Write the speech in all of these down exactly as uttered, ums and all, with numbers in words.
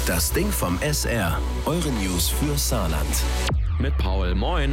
Das Ding vom S R. Eure News für Saarland. Mit Paul. Moin.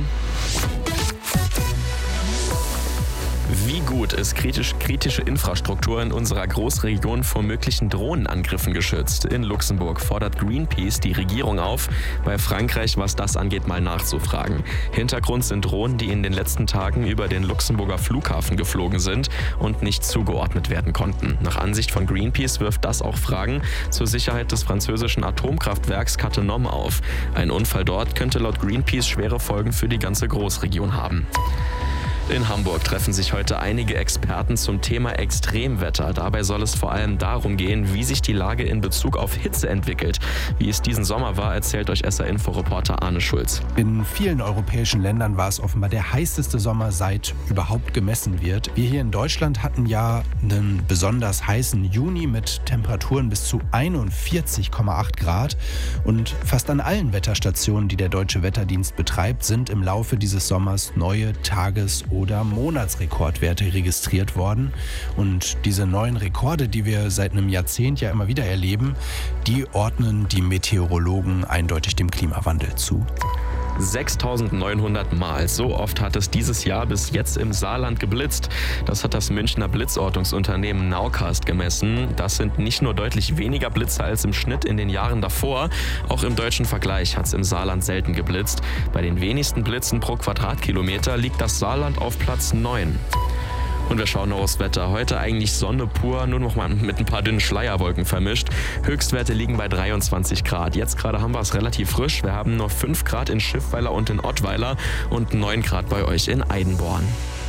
Wie gut ist kritisch, kritische Infrastruktur in unserer Großregion vor möglichen Drohnenangriffen geschützt? In Luxemburg fordert Greenpeace die Regierung auf, bei Frankreich, was das angeht, mal nachzufragen. Hintergrund sind Drohnen, die in den letzten Tagen über den Luxemburger Flughafen geflogen sind und nicht zugeordnet werden konnten. Nach Ansicht von Greenpeace wirft das auch Fragen zur Sicherheit des französischen Atomkraftwerks Cattenom auf. Ein Unfall dort könnte laut Greenpeace schwere Folgen für die ganze Großregion haben. In Hamburg treffen sich heute einige Experten zum Thema Extremwetter. Dabei soll es vor allem darum gehen, wie sich die Lage in Bezug auf Hitze entwickelt. Wie es diesen Sommer war, erzählt euch S R-Info-Reporter Arne Schulz. In vielen europäischen Ländern war es offenbar der heißeste Sommer, seit überhaupt gemessen wird. Wir hier in Deutschland hatten ja einen besonders heißen Juni mit Temperaturen bis zu einundvierzig Komma acht Grad. Und fast an allen Wetterstationen, die der Deutsche Wetterdienst betreibt, sind im Laufe dieses Sommers neue Tages- oder Monatsrekordwerte registriert worden. Und diese neuen Rekorde, die wir seit einem Jahrzehnt ja immer wieder erleben, die ordnen die Meteorologen eindeutig dem Klimawandel zu. sechstausendneunhundert Mal. So oft hat es dieses Jahr bis jetzt im Saarland geblitzt. Das hat das Münchner Blitzortungsunternehmen Nowcast gemessen. Das sind nicht nur deutlich weniger Blitze als im Schnitt in den Jahren davor. Auch im deutschen Vergleich hat es im Saarland selten geblitzt. Bei den wenigsten Blitzen pro Quadratkilometer liegt das Saarland auf Platz neun. Und wir schauen noch aufs Wetter. Heute eigentlich Sonne pur, nur noch mal mit ein paar dünnen Schleierwolken vermischt. Höchstwerte liegen bei dreiundzwanzig Grad. Jetzt gerade haben wir es relativ frisch. Wir haben nur fünf Grad in Schiffweiler und in Ottweiler und neun Grad bei euch in Eidenborn.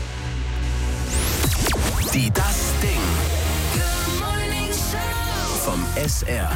Die Das Ding vom S R.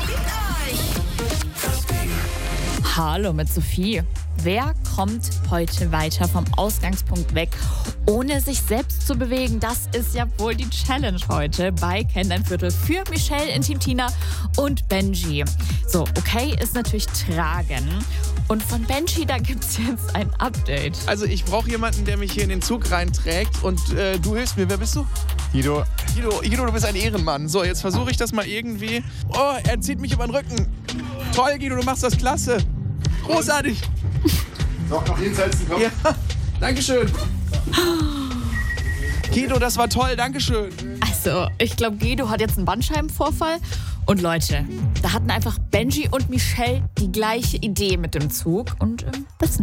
Das Ding. Hallo mit Sophie. Wer kommt heute weiter vom Ausgangspunkt weg, ohne sich selbst zu bewegen? Das ist ja wohl die Challenge heute bei Kenn dein Viertel für Michelle, Intimtina und Benji. So, okay, ist natürlich tragen. Und von Benji, da gibt's jetzt ein Update. Also ich brauche jemanden, der mich hier in den Zug reinträgt und äh, du hilfst mir. Wer bist du? Guido. Guido, Guido, du bist ein Ehrenmann. So, jetzt versuche ich das mal irgendwie. Oh, er zieht mich über den Rücken. Toll, Guido, du machst das klasse. Großartig. Noch noch hinsetzen, komm. Ja, Dankeschön. Guido, das war toll, Dankeschön. Also, ich glaube, Guido hat jetzt einen Bandscheibenvorfall. Und Leute, da hatten einfach Benji und Michelle die gleiche Idee mit dem Zug. Und ähm, bis